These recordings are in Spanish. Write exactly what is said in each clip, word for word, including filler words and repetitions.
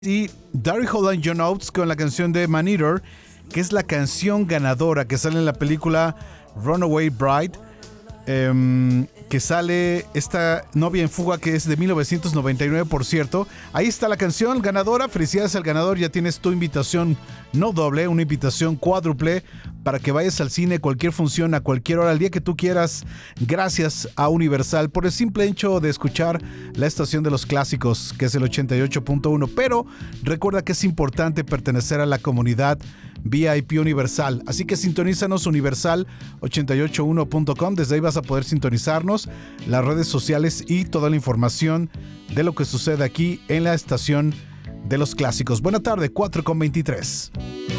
Y Daryl Hall and John Oates con la canción de Man Eater, que es la canción ganadora que sale en la película Runaway Bride, eh, que sale esta novia en fuga, que es de mil novecientos noventa y nueve, por cierto. Ahí está la canción ganadora. Felicidades al ganador. Ya tienes tu invitación no doble, una invitación cuádruple para que vayas al cine, cualquier función, a cualquier hora, al día que tú quieras. Gracias a Universal por el simple hecho de escuchar la estación de los clásicos, que es el ochenta y ocho punto uno. Pero recuerda que es importante pertenecer a la comunidad V I P Universal. Así que sintonízanos universal ochenta y ocho uno punto com. Desde ahí vas a poder sintonizarnos, las redes sociales y toda la información de lo que sucede aquí en la estación de los clásicos. Buena tarde, cuatro con veintitrés.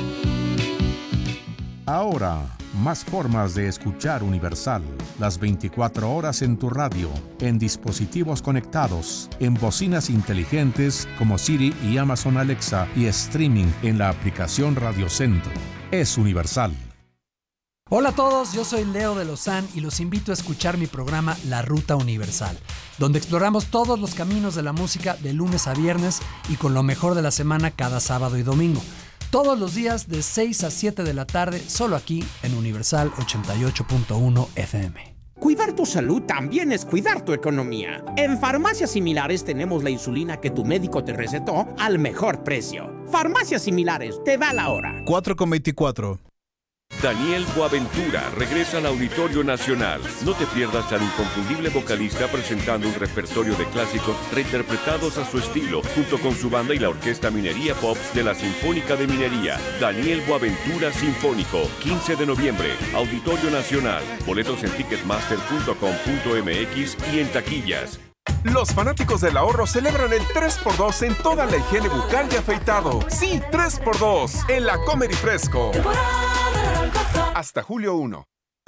Ahora, más formas de escuchar Universal. Las veinticuatro horas en tu radio, en dispositivos conectados, en bocinas inteligentes como Siri y Amazon Alexa y streaming en la aplicación Radio Centro. Es Universal. Hola a todos, yo soy Leo de Lozán y los invito a escuchar mi programa La Ruta Universal, donde exploramos todos los caminos de la música de lunes a viernes y con lo mejor de la semana cada sábado y domingo. Todos los días de seis a siete de la tarde, solo aquí en Universal ochenta y ocho punto uno F M. Cuidar tu salud también es cuidar tu economía. En Farmacias Similares tenemos la insulina que tu médico te recetó al mejor precio. Farmacias Similares, te da la hora. cuatro con veinticuatro. Daniel Boaventura regresa al Auditorio Nacional. No te pierdas al inconfundible vocalista presentando un repertorio de clásicos reinterpretados a su estilo, junto con su banda y la Orquesta Minería Pops de la Sinfónica de Minería. Daniel Boaventura Sinfónico, quince de noviembre, Auditorio Nacional. Boletos en ticketmaster punto com punto m x y en taquillas. Los fanáticos del ahorro celebran el tres por dos en toda la higiene bucal y afeitado. Sí, tres por dos en la Comer y Fresco. Hasta julio primero.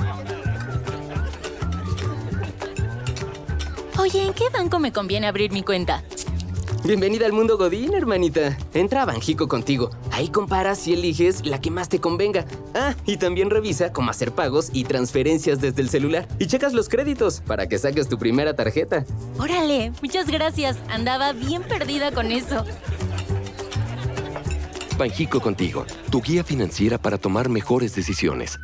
Oye, ¿en qué banco me conviene abrir mi cuenta? Bienvenida al mundo Godín, hermanita. Entra a Banjico contigo. Ahí comparas y eliges la que más te convenga. Ah, y también revisa cómo hacer pagos y transferencias desde el celular. Y checas los créditos para que saques tu primera tarjeta. Órale, muchas gracias. Andaba bien perdida con eso. Banjico contigo, tu guía financiera para tomar mejores decisiones.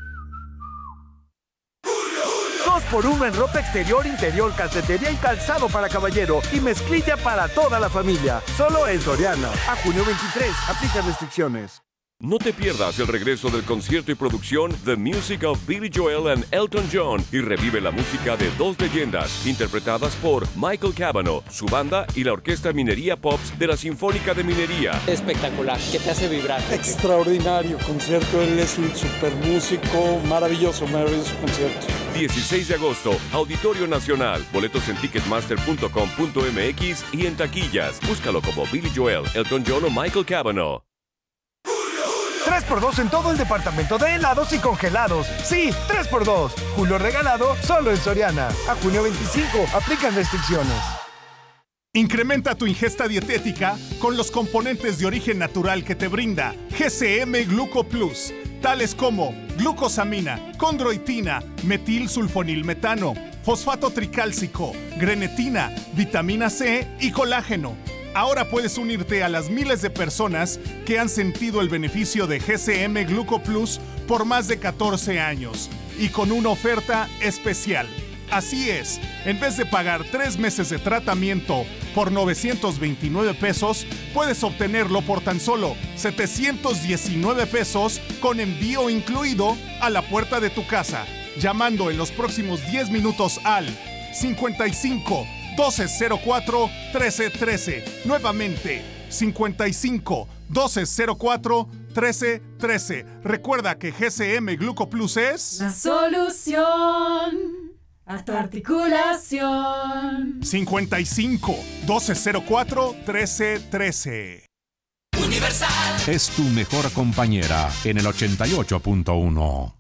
dos por uno en ropa exterior, interior, calcetería y calzado para caballero y mezclilla para toda la familia. Solo en Soriana. A junio veintitrés. Aplica restricciones. No te pierdas el regreso del concierto y producción The Music of Billy Joel and Elton John y revive la música de dos leyendas interpretadas por Michael Cavanaugh, su banda y la Orquesta Minería Pops de la Sinfónica de Minería. Espectacular, que te hace vibrar. Extraordinario concierto, él es un super músico, maravilloso, maravilloso concierto. dieciséis de agosto, Auditorio Nacional. Boletos en ticketmaster punto com punto m x y en taquillas. Búscalo como Billy Joel, Elton John o Michael Cavanaugh. tres por dos en todo el departamento de helados y congelados. Sí, tres por dos. Julio regalado solo en Soriana. A junio veinticinco. Aplican restricciones. Incrementa tu ingesta dietética con los componentes de origen natural que te brinda G C M Gluco Plus, tales como glucosamina, condroitina, metilsulfonilmetano, fosfato tricálcico, grenetina, vitamina C y colágeno. Ahora puedes unirte a las miles de personas que han sentido el beneficio de G C M Gluco Plus por más de catorce años y con una oferta especial. Así es, en vez de pagar tres meses de tratamiento por novecientos veintinueve pesos, puedes obtenerlo por tan solo setecientos diecinueve pesos con envío incluido a la puerta de tu casa, llamando en los próximos diez minutos al cincuenta y cinco, doce cero cuatro, trece trece. Nuevamente, cincuenta y cinco, doce cero cuatro, trece trece. Recuerda que G C M Gluco Plus es la solución a tu articulación. cincuenta y cinco, doce cero cuatro, trece trece. Universal es tu mejor compañera en el ochenta y ocho punto uno.